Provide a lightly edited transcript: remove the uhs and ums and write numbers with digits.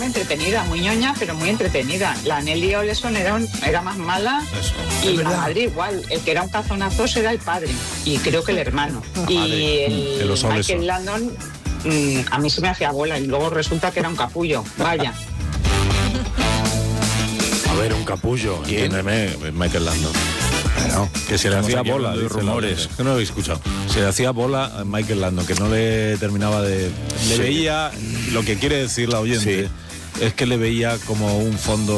entretenida, muy ñoña, pero muy entretenida. La Nelly Oleson era más mala. Eso. Y la madre igual. El que era un cazonazo era el padre. Y creo que el hermano. Y el Michael Landon, a mí se me hacía bola. Y luego resulta que era un capullo. Vaya. A ver, un capullo. Entiéndeme, Michael Landon. Bueno, que se le hacía bola, de rumores. Que no lo habéis escuchado. Se le hacía bola a Michael Landon, que no le terminaba de... Le veía, lo que quiere decir la oyente, es que le veía como un fondo